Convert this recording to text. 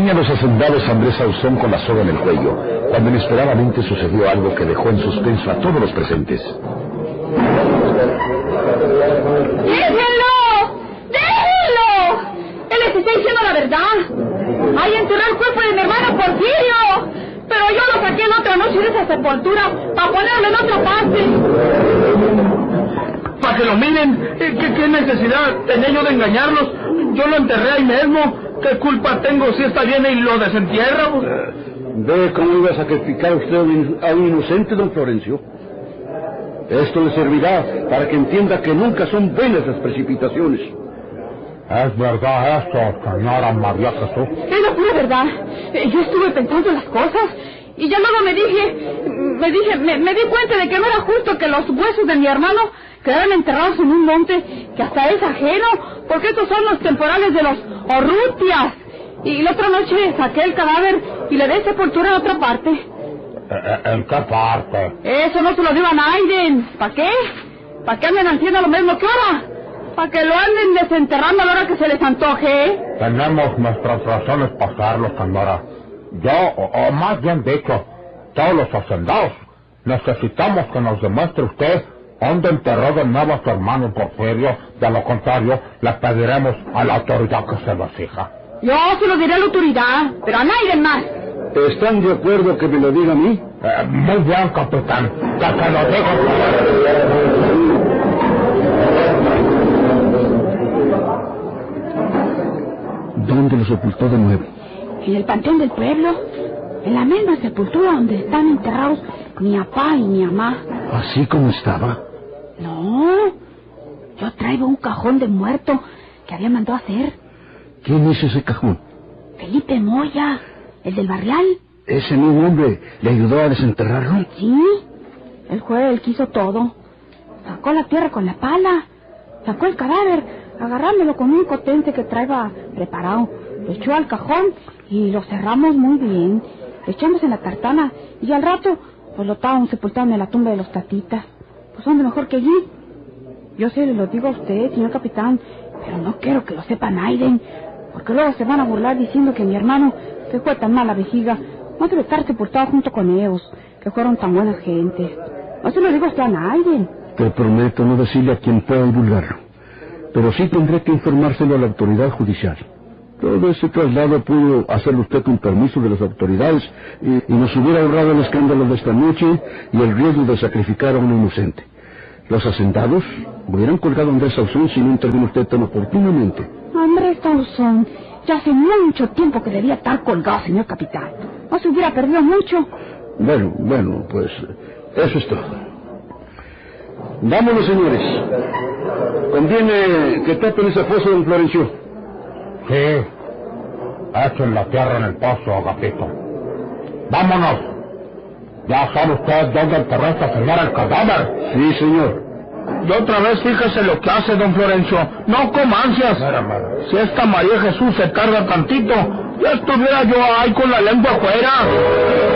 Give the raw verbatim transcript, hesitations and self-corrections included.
tenía a los hacendados Andrés Sauzón con la soga en el cuello, cuando inesperadamente sucedió algo que dejó en suspenso a todos los presentes. ¡Déjenlo! ¡Déjenlo! Él les está diciendo la verdad. ¡Hay enterrar el cuerpo de mi hermano Porfirio! Pero yo lo saqué la otra noche de esa sepultura para ponerlo en otra parte. Para que lo miren. ¿Qué, qué necesidad tenía yo de engañarlos? Yo lo enterré ahí mismo. ¿Qué culpa tengo si esta viene y lo desentierra? Pues? ¿Ve cómo iba a sacrificar usted a un inocente, don Florencio? Esto le servirá para que entienda que nunca son buenas las precipitaciones. Es verdad esto, señora María Jesús. Es la pura verdad. Yo estuve pensando las cosas y ya luego me dije, me dije, me, me di cuenta de que no era justo que los huesos de mi hermano quedaran enterrados en un monte que hasta es ajeno, porque estos son los temporales de los Orrutias. Y la otra noche saqué el cadáver y le di sepultura en otra parte. ¿En qué parte? Eso no se lo digo a Naiden. ¿Para qué? ¿Para qué anden haciendo lo mismo que ahora? ¿Para que lo anden desenterrando a la hora que se les antoje? Tenemos nuestras razones para hacerlo, señora. Yo, o, o más bien dicho, todos los hacendados, necesitamos que nos demuestre usted dónde enterró de nuevo a su hermano Porfirio. De lo contrario, le pediremos a la autoridad que se lo exija. Yo se lo diré a la autoridad, pero a nadie más. ¿Están de acuerdo que me lo diga a mí? Eh, muy bien, capitán. Que se lo diga. ¿Dónde lo sepultó de nuevo? En el panteón del pueblo, en la misma sepultura donde están enterrados mi papá y mi mamá. ¿Así como estaba? No, yo traigo un cajón de muerto que había mandado hacer. ¿Quién hizo ese cajón? Felipe Moya, el del barrial. ¿Ese mismo hombre le ayudó a desenterrarlo? Sí, el juez él quiso todo. Sacó la tierra con la pala, sacó el cadáver, agarrándolo con un cotente que traía preparado. Lo echó al cajón y lo cerramos muy bien. Lo echamos en la tartana y al rato pues lo estábamos sepultando en la tumba de los tatitas. Pues dónde mejor que allí. Yo se lo digo a usted, señor capitán, pero no quiero que lo sepa Naiden, porque luego se van a burlar diciendo que mi hermano se fue tan mala vejiga. No debe estar sepultado junto con ellos, que fueron tan buenas gentes. No se lo digo a usted a Naiden. Te prometo no decirle a quien pueda divulgarlo, pero sí tendré que informárselo a la autoridad judicial. Todo ese traslado pudo hacerlo usted con permiso de las autoridades y, y nos hubiera ahorrado el escándalo de esta noche y el riesgo de sacrificar a un inocente. Los hacendados hubieran colgado a Andrés Sauzón si no intervino usted tan oportunamente. Andrés Sauzón, ya hace mucho tiempo que debía estar colgado, señor capitán. No se hubiera perdido mucho. Bueno, bueno, pues eso es todo. Vámonos, señores. Conviene que tapen ese foso, don Florencio. Sí, echen la tierra en el pozo, Agapito. ¡Vámonos! ¿Ya sabe usted dónde enterró esta señora el cadáver? Sí, señor. Y otra vez fíjese lo que hace, don Florencio. No coma ansias. Mira, mira. Si esta María Jesús se tarda tantito, ya estuviera yo ahí con la lengua afuera.